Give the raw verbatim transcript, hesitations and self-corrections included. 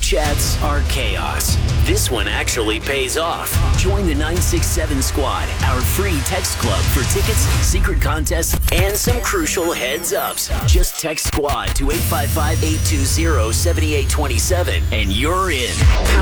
chats are chaos. This one actually pays off. Join the nine six seven Squad, our free text club for tickets, secret contests, and some crucial heads ups. Just text Squad to eight five five, eight two zero, seven eight two seven and you're in.